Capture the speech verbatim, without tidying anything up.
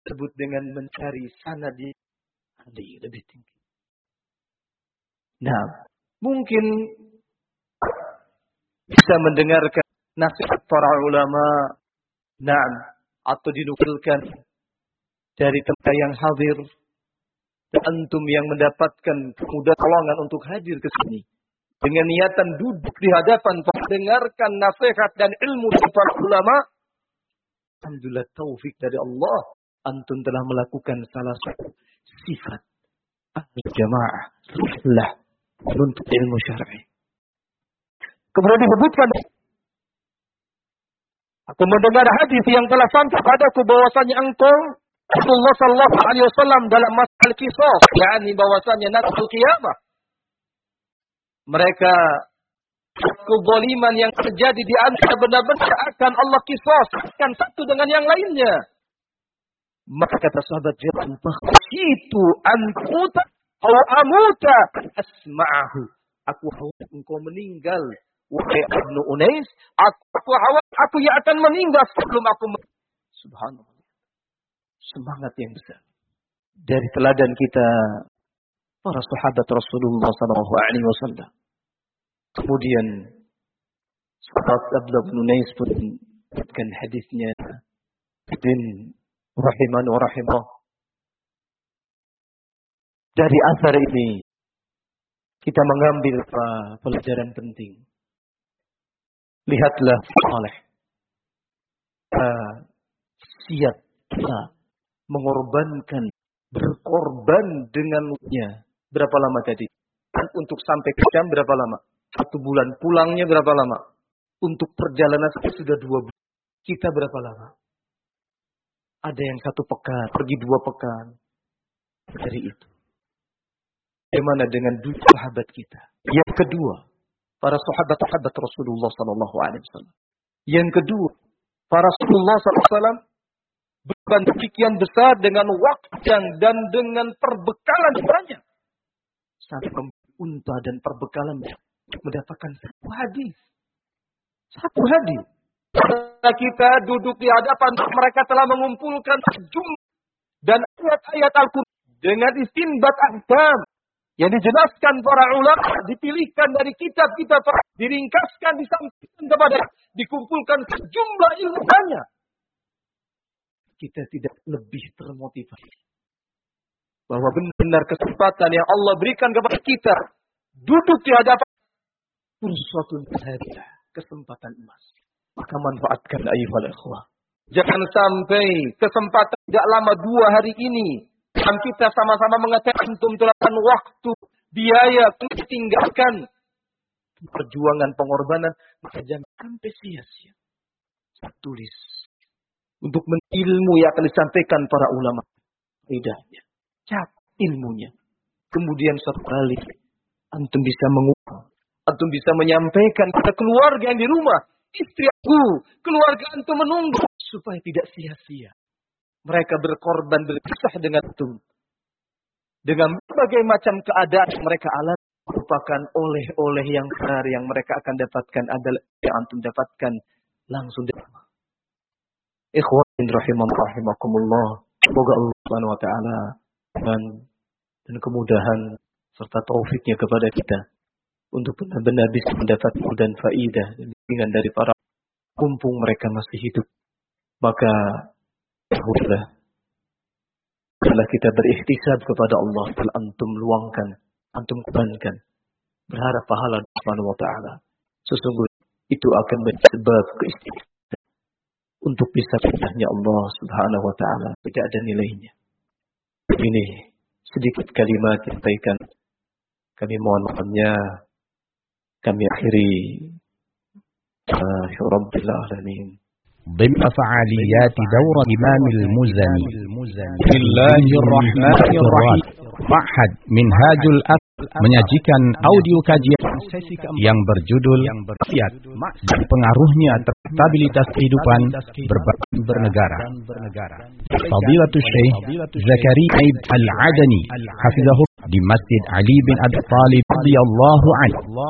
disebut dengan mencari sanad yang lebih tinggi. Nah, mungkin bisa mendengarkan nasihat para ulama, nah, atau dinukilkan dari tempat yang hadir, dan antum yang mendapatkan kemudahan tolongan untuk hadir ke sini dengan niatan duduk di hadapan mendengarkan nasihat dan ilmu dari para ulama. Alhamdulillah taufik dari Allah, antum telah melakukan salah satu sifat ahli jamaah lah untuk ilmu syar'i. Kemudian disebutkan, aku mendengar hadis yang telah sampai padaku bahwasanya engkau Rasulullah sallallahu alaihi wasallam dalam masalah qisas, yakni bahwasanya nasul qiyamah, mereka kezaliman yang terjadi di antara benar-benar akan Allah qisaskan satu dengan yang lainnya. Maka kata sahabat Jabir, itu antuta aw amuta asma'ahu. Aku khawatir engkau meninggal, wahai Ibnu Unais. Aku khawatir aku yang akan meninggal sebelum aku. Subhanallah. Semangat yang besar dari teladan kita para sahabat Rasulullah sallallahu alaihi wasallam. Kemudian sahabat Abdullah bin Unais pun menyebutkan hadisnya bin rahiman wa rahimah. Dari asar ini kita mengambil pelajaran penting. Lihatlah saleh, uh, siap kita mengorbankan, berkorban dengannya. Berapa lama tadi? Dan untuk sampai ke Syam berapa lama? Satu bulan. Pulangnya berapa lama? Untuk perjalanan sudah dua bulan. Kita berapa lama? Ada yang satu pekan, pergi dua pekan. Dari itu. Bagaimana dengan dua sahabat kita? Yang kedua, para sahabat-sahabat Rasulullah sallallahu alaihi wasallam. Yang kedua, para Rasulullah sallallahu alaihi wasallam beban sekian besar dengan waktu dan dengan perbekalan banyak. Sampai membeli unta dan perbekalan mendapatkan satu hadis. Satu hadis. Kita duduk di hadapan mereka telah mengumpulkan sejumlah dan ayat-ayat Al-Quran dengan istinbat ahkam yang dijelaskan para ulama, dipilihkan dari kitab-kitab, diringkaskan, disampaikan kepada, dikumpulkan sejumlah ilmu banyak. Kita tidak lebih termotivasi bahwa benar-benar kesempatan yang Allah berikan kepada kita duduk di hadapan fursatun hadiah, kesempatan emas, maka manfaatkan ayyuhal ikhwah. Jangan sampai kesempatan tidak lama dua hari ini dan kita sama-sama mengatakan antum telah waktu, biaya, tinggalkan perjuangan pengorbanan, maka jangan sampai sia-sia. Saya tulis untuk ilmu yang akan disampaikan para ulama. Idahnya, cap ilmunya. Kemudian satu kali antum bisa mengubah, antum bisa menyampaikan kepada keluarga yang di rumah, istri aku, keluarga antum menunggu supaya tidak sia-sia. Mereka berkorban berpisah dengan antum. Dengan berbagai macam keadaan mereka alami, merupakan oleh-oleh yang benar yang mereka akan dapatkan adalah yang antum dapatkan langsung dari Allah. Ikhwan rahimahum rahimakumullah. Semoga Allah Subhanahu wa taala dan, dan kemudahan serta taufiknya kepada kita untuk benar-benar bisa mendapat dan faidah dan bimbingan dari para kumpung mereka masih hidup. Maka alhamdulillah setelah kita berikhtisab kepada Allah, setelah antum luangkan, antum korbankan, berharap pahala Subhanahu wa taala, sesungguhnya itu akan menjadi sebab keistimewaannya untuk bisa ridhanya Allah Subhanahu wa taala, tidak ada nilainya. Ini sedikit kalimat yang disampaikan. Kami mohon maafnya. Kami akhiri. Ya Rabbil Alamin. ضمن فعاليات دورة إمام المزني بسم الله الرحمن الرحيم معهد منهاج الأثر menyajikan audio kajian yang berjudul Maksiat dan Pengaruhnya Terhadap Stabilitas Kehidupan Berbangsa Bernegara. Fadilatul Syekh Zakaria Aib Al-Adani hafizahullah di Masjid Ali bin Abi Thalib radhiyallahu anhu.